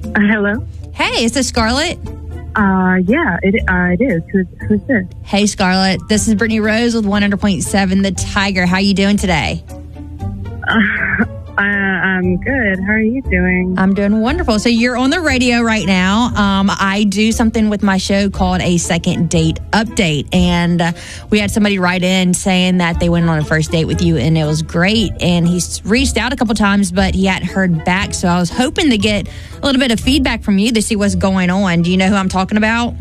Hello? Hey, is this Scarlett? Yeah, it is. Who's this? Hey, Scarlett. This is Brittany Rose with 100.7 The Tiger. How you doing today? I'm good. How are you doing? I'm doing wonderful. So you're on the radio right now. I do something with my show called a second date update. And we had somebody write in saying that they went on a first date with you and it was great. And he's reached out a couple times, but he hadn't heard back. So I was hoping to get a little bit of feedback from you to see what's going on. Do you know who I'm talking about?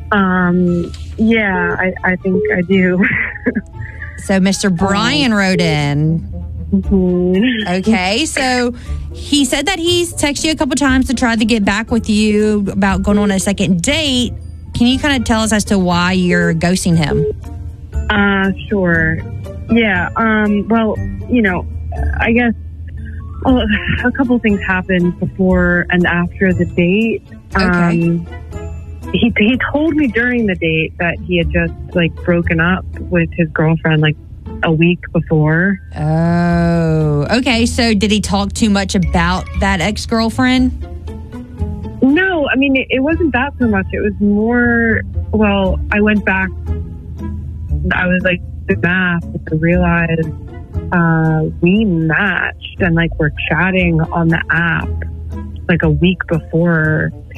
Yeah, I think I do. So Mr. Brian wrote in. Mm-hmm. Okay, so he said that he's texted you a couple times to try to get back with you about going on a second date. Can you kind of tell us as to why you're ghosting him? Sure. Yeah, well, I guess a couple things happened before and after the date. Okay. He told me during the date that he had just, broken up with his girlfriend, a week before. Oh, okay. So did he talk too much about that ex-girlfriend? No, I mean, it wasn't that so much. It was more, I went back. I was doing math to realize we matched and we're chatting on the app a week before